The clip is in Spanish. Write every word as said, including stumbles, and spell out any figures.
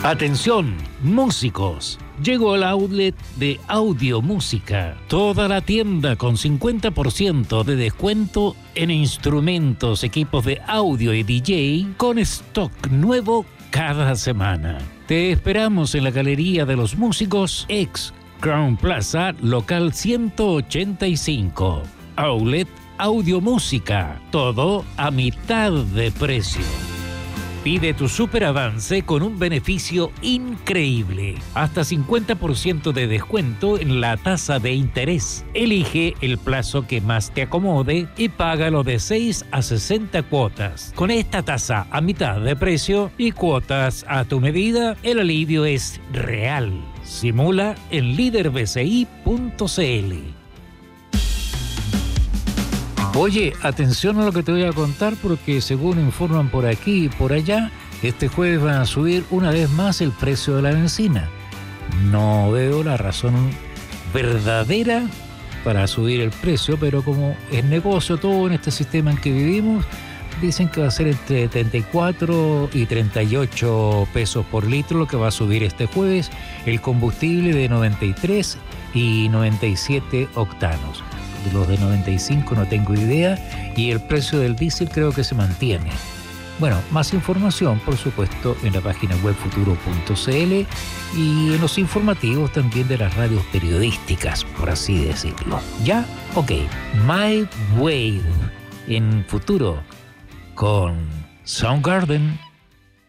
Atención, músicos. Llegó al outlet de Audio Música. Toda la tienda con cincuenta por ciento de descuento en instrumentos, equipos de audio y D J con stock nuevo cada semana. Te esperamos en la Galería de los Músicos, ex Crown Plaza, local ciento ochenta y cinco. Outlet Audio Música. Todo a mitad de precio. Pide tu super avance con un beneficio increíble. Hasta cincuenta por ciento de descuento en la tasa de interés. Elige el plazo que más te acomode y págalo de seis a sesenta cuotas. Con esta tasa a mitad de precio y cuotas a tu medida, el alivio es real. Simula en líder b c i punto c l. Oye, atención a lo que te voy a contar porque según informan por aquí y por allá, este jueves van a subir una vez más el precio de la benzina. No veo la razón verdadera para subir el precio, pero como es negocio todo en este sistema en que vivimos, dicen que va a ser entre treinta y cuatro y treinta y ocho pesos por litro lo que va a subir este jueves el combustible de noventa y tres y noventa y siete octanos. Los de noventa y cinco no tengo idea y el precio del diésel creo que se mantiene. Bueno, más información por supuesto en la página web futuro punto c l y en los informativos también de las radios periodísticas, por así decirlo. ¿Ya? Ok. My Wave en Futuro con Soundgarden.